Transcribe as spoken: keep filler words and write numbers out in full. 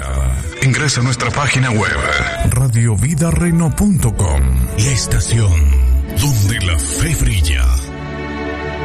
Ingresa a nuestra página web radio vida reno punto com, la estación donde la fe brilla.